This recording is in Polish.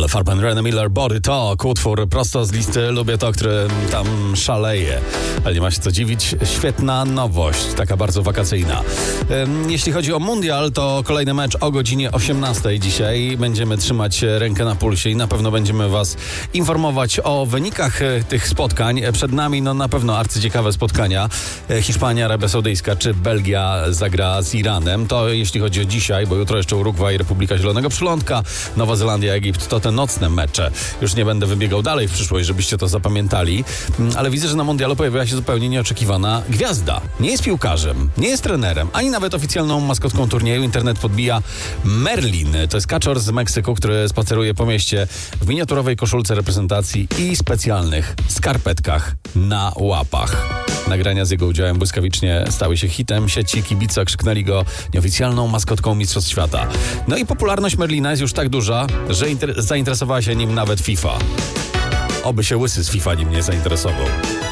Ale Farben Rene Miller, Body Talk, utwór prosto z listy Lubię to, który tam szaleje. Ale nie ma się co dziwić, świetna nowość, taka bardzo wakacyjna. Jeśli chodzi o mundial, to kolejny mecz o godzinie 18 dzisiaj. Będziemy trzymać rękę na pulsie i na pewno będziemy was informować o wynikach tych spotkań. Przed nami na pewno arcyciekawe spotkania. Hiszpania, Arabia Saudyjska czy Belgia zagra z Iranem. To jeśli chodzi o dzisiaj, bo jutro jeszcze Urugwaj, Republika Zielonego Przylądka, Nowa Zelandia, Egipt, to te nocne mecze. Już nie będę wybiegał dalej w przyszłość, żebyście to zapamiętali. Ale widzę, że na mundialu pojawiła się zupełnie nieoczekiwana gwiazda. Nie jest piłkarzem, nie jest trenerem, ani nawet oficjalną maskotką turnieju. Internet podbija Merlin. To jest kaczor z Meksyku, który spaceruje po mieście w miniaturowej koszulce reprezentacji i specjalnych skarpetkach na łapach. Nagrania z jego udziałem błyskawicznie stały się hitem. Sieci kibice krzyknęli go nieoficjalną maskotką Mistrzostw Świata. No i popularność Merlina jest już tak duża, że zainteresowała się nim nawet FIFA. Oby się łysy z FIFA nim nie zainteresował.